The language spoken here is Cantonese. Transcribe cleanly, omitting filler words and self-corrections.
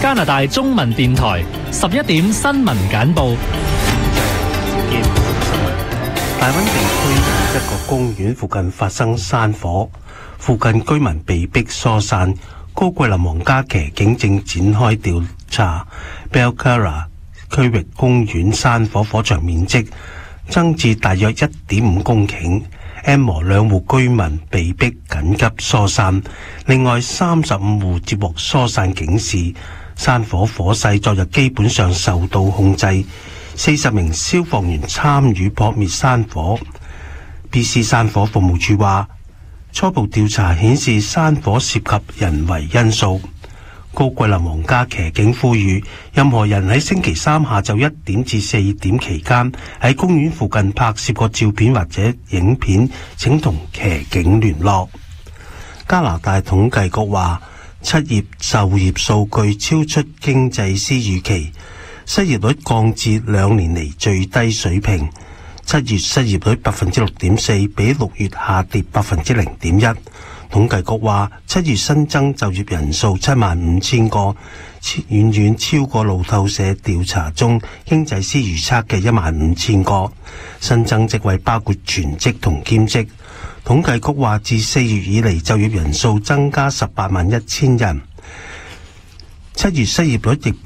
加拿大中文電台11點新聞簡報。 大溫地區一個公園附近發生山火，附近居民被迫疏散。高桂林皇家騎警正展開調查。Belcara 區域公園山火火場面積增至大約 1.5 公頃。M 兩戶居民被迫緊急疏散，另外35戶接獲疏散警示。山火火勢昨日基本上受到控制，40名消防員參與撲滅山火。BC 山火服務處話，初步調查顯示山火涉及人為因素。高桂林皇家騎警呼籲任何人喺星期三下晝1點至4點期間喺公園附近拍攝過照片或者影片，請同騎警聯絡。加拿大統計局話，7月就業數據超出經濟師預期，失業率降至2年嚟最低水平。7月失業率 6.4%， 比6月下跌 0.1%。統計局話，7月新增就業人數75,000個，遠遠超過路透社調查中經濟師預測嘅15,000個。新增職位包括全職同兼職。統計局話，自4月以嚟就業人數增加181,000人。7月失業率亦